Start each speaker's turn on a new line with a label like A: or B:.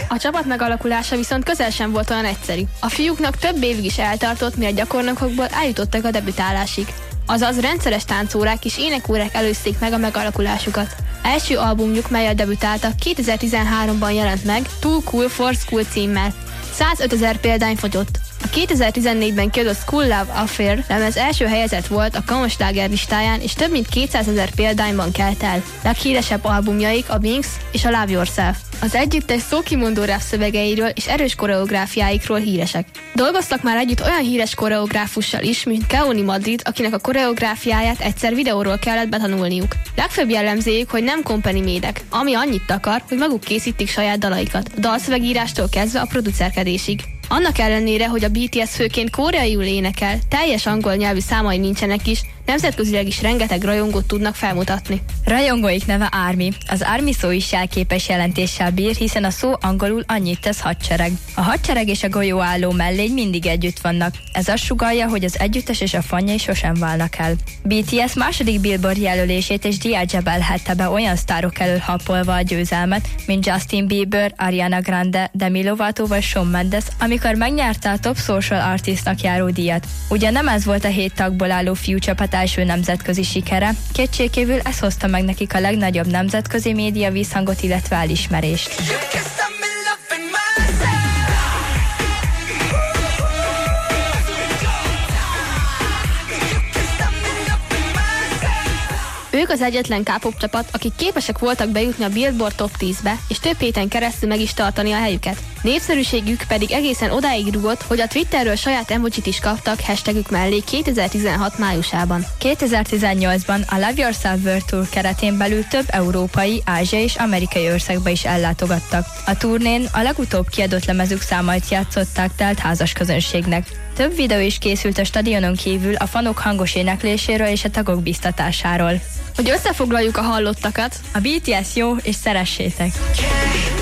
A: A csapat megalakulása viszont közel sem volt olyan egyszerű. A fiúknak több évig is eltartott, mire a gyakornokokból eljutottak a debütálásig. Azaz rendszeres táncórák és énekórák előzték meg a megalakulásukat. Első albumjuk, mellyel debütáltak, 2013-ban jelent meg, Too Cool for School címmel. 105 000 példány fogyott. A 2014-ben kiadott School Love Affair lemez első helyezett volt a Kanosláger listáján, és több mint 200 000 példányban kelt el. Leghíresebb albumjaik a Wings és a Love Yourself. Az együttes szókimondó rap szövegeiről és erős koreográfiáikról híresek. Dolgoztak már együtt olyan híres koreográfussal is, mint Keoni Madrid, akinek a koreográfiáját egyszer videóról kellett betanulniuk. Legfőbb jellemzőjük, hogy nem company-médek, ami annyit akar, hogy maguk készítik saját dalaikat, a dalszövegírástól kezdve a producerkedésig. Annak ellenére, hogy a BTS főként koreaiul énekel, teljes angol nyelvű számai nincsenek is, nemzetközileg is rengeteg rajongót tudnak felmutatni.
B: Rajongóik neve ARMY. Az ARMY szó is jelképes jelentéssel bír, hiszen a szó angolul annyit tesz hadsereg. A hadsereg és a golyóálló mellény mindig együtt vannak. Ez azt sugallja, hogy az együttes és a fanjai sosem válnak el. BTS második Billboard jelölését és Dia zsebelhette be olyan sztárok elől happolva a győzelmet, mint Justin Bieber, Ariana Grande, Demi Lovato vagy Shawn Mendes, amikor megnyerte a Top Social Artistnak járó díjat. Ugyan nem ez volt a 7 tagból álló fiúcsapat első nemzetközi sikere, kétségkívül ez hozta meg nekik a legnagyobb nemzetközi média visszhangot, illetve elismerést.
A: Ők az egyetlen K-pop csapat, akik képesek voltak bejutni a Billboard Top 10-be, és több héten keresztül meg is tartani a helyüket. Népszerűségük pedig egészen odáig rugott, hogy a Twitterről saját emojit is kaptak hashtagük mellé 2016 májusában.
B: 2018-ban a Love Yourself World Tour keretén belül több európai, ázsiai és amerikai országba is ellátogattak. A turnén a legutóbb kiadott lemezük számait játszották telt házas közönségnek. Több videó is készült a stadionon kívül a fanok hangos énekléséről és a tagok biztatásáról.
A: Hogy összefoglaljuk a hallottakat,
B: a BTS jó, és szeressétek!